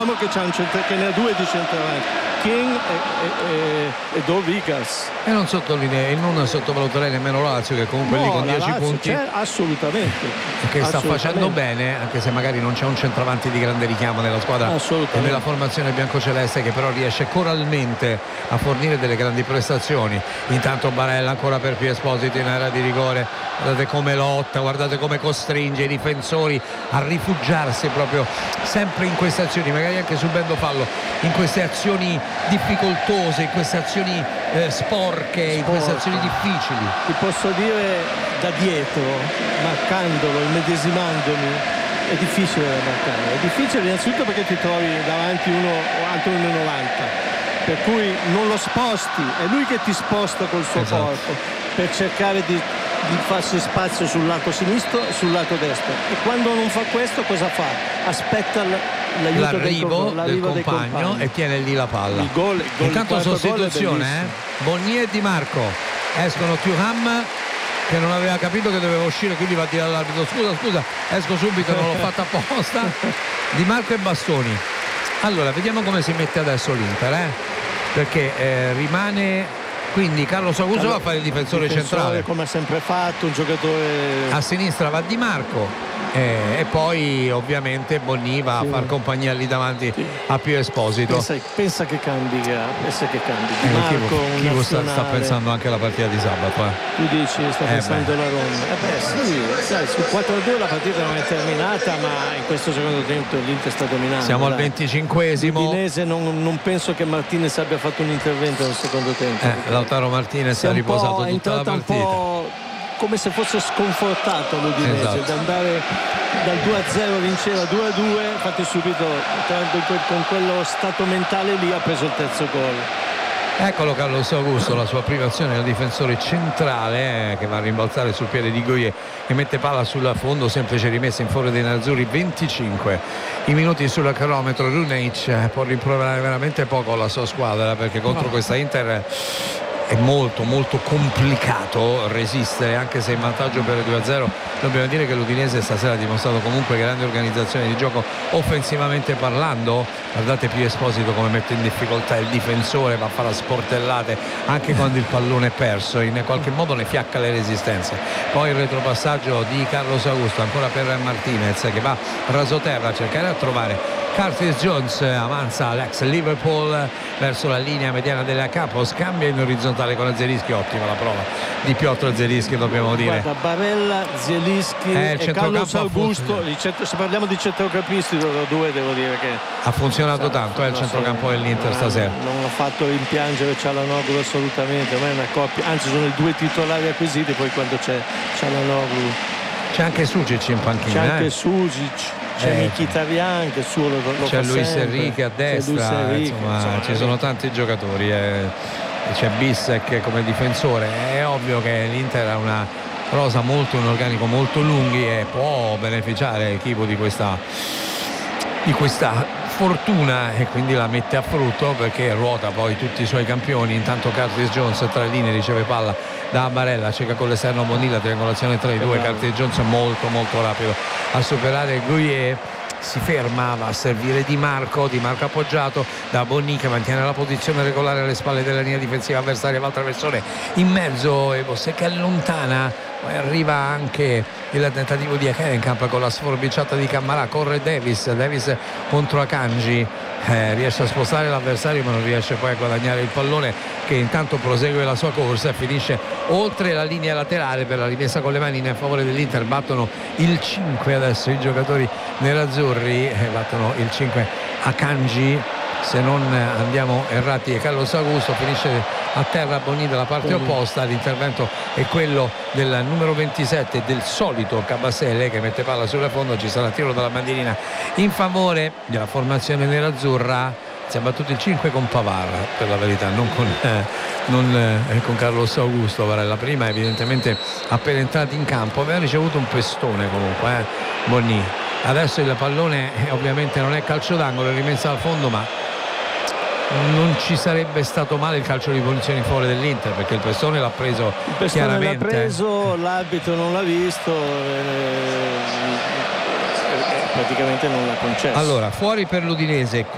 che, che ne ha due di centravanti, King e Do Vigas. E non sottovaluterei nemmeno Lazio, che comunque lì con 10 punti assolutamente, che sta facendo bene, anche se magari non c'è un centravanti di grande richiamo nella squadra e nella formazione biancoceleste, che però riesce coralmente a fornire delle grandi prestazioni. Intanto Barella ancora per Pio Esposito in area di rigore, guardate come lotta, guardate come costringe i difensori a rifugiarsi proprio sempre in queste azioni, magari anche subendo fallo, in queste azioni difficoltose, in queste azioni sporche, in queste azioni difficili. Ti posso dire, da dietro, marcandolo, immedesimandomi, è difficile da marcare. È difficile innanzitutto perché ti trovi davanti uno o altro 1,90, per cui non lo sposti, è lui che ti sposta col suo corpo per cercare di farsi spazio sul lato sinistro e sul lato destro, e quando non fa questo cosa fa? Aspetta l'arrivo del compagno e tiene lì la palla. Intanto sostituzione, Bonnier e Di Marco escono. Thuram, che non aveva capito che doveva uscire, quindi va a dire all'arbitro scusa, esco subito, non l'ho fatta apposta. Di Marco e Bastoni. Allora vediamo come si mette adesso l'Inter, perché rimane quindi Carlos Augusto va a fare il difensore centrale, come ha sempre fatto, un giocatore. A sinistra va Di Marco e poi ovviamente Bonni va a far compagnia lì davanti a Pio Esposito. Pensa che cambi, Di Marco, Chivo sta pensando anche alla partita di sabato. Tu dici sta pensando la Roma. Sai, sul 4-2 la partita non è terminata, ma in questo secondo tempo l'Inter sta dominando. Siamo al 25esimo. L'Udinese non penso che Martinez abbia fatto un intervento nel secondo tempo. Lautaro Martinez ha riposato tutta la partita. Un po' come se fosse sconfortato l'Udinese, da andare dal 2-0 vinceva 2-2, infatti subito con quello stato mentale lì ha preso il terzo gol. Eccolo Carlos Augusto, la sua prima azione al difensore centrale, che va a rimbalzare sul piede di Goye e mette palla sul fondo, semplice rimessa in favore dei nerazzurri. 25 i minuti sul cronometro. Runeic può rimproverare veramente poco la sua squadra, perché contro questa Inter è molto molto complicato resistere, anche se in vantaggio per 2-0. Dobbiamo dire che l'Udinese stasera ha dimostrato comunque grande organizzazione di gioco offensivamente parlando. Guardate Pio Esposito come mette in difficoltà il difensore, va a fare sportellate anche quando il pallone è perso, in qualche modo ne fiacca le resistenze. Poi il retropassaggio di Carlos Augusto ancora per Martinez, che va rasoterra a cercare a trovare Curtis Jones. Avanza l'ex Liverpool verso la linea mediana della campo, scambia in orizzontale con Zelinski. Ottima la prova di Piotr Zelinski, dobbiamo dire. Guarda, Barella, Zelinski e Carlos Augusto, se parliamo di centrocampisti, loro due devo dire che ha funzionato tanto il centrocampo dell'Inter stasera. Non ha fatto rimpiangere Çalhanoğlu assolutamente, ormai è una coppia, anzi sono i due titolari acquisiti. Poi quando c'è Çalhanoğlu c'è anche Sucic in panchina, c'è anche Sucic, c'è Mkhitaryan che suo lo c'è fa Luis sempre. Enrique a destra, insomma ci sono tanti giocatori, c'è Bissek come difensore. È ovvio che l'Inter ha una rosa un organico molto lunghi e può beneficiare l'equipo di questa fortuna, e quindi la mette a frutto, perché ruota poi tutti i suoi campioni. Intanto Curtis Jones tra le linee riceve palla da Barella, cerca con l'esterno Bonilla, triangolazione tra i due. Curtis Jones molto molto rapido a superare Goye, si ferma, va a servire Di Marco appoggiato da Bonni, che mantiene la posizione regolare alle spalle della linea difensiva avversaria, va al traversone in mezzo e Bosse che allontana, poi arriva anche il tentativo di Ekerenkamp con la sforbiciata di Cammarà. Corre Davis contro Akanji, riesce a spostare l'avversario ma non riesce poi a guadagnare il pallone, che intanto prosegue la sua corsa e finisce oltre la linea laterale per la rimessa con le mani in favore dell'Inter. Battono il 5 adesso i giocatori nerazzurri, battono il 5 Akanji, se non andiamo errati, e Carlos Augusto. Finisce a terra Bonni dalla parte opposta. L'intervento è quello del numero 27 del solito Cabasele, che mette palla sul fondo. Ci sarà tiro dalla bandierina in favore della formazione nerazzurra. Si è battuto il 5 con Pavard, per la verità, non con Carlos Augusto. Varela prima evidentemente appena entrati in campo aveva ricevuto un pestone comunque Bonni. Adesso il pallone ovviamente non è calcio d'angolo, è rimessa al fondo, ma non ci sarebbe stato male il calcio di punizione in favore dell'Inter, perché il pestone l'ha preso chiaramente. L'ha preso, l'arbitro non l'ha visto, praticamente non l'ha concesso. Allora, fuori per l'Udinese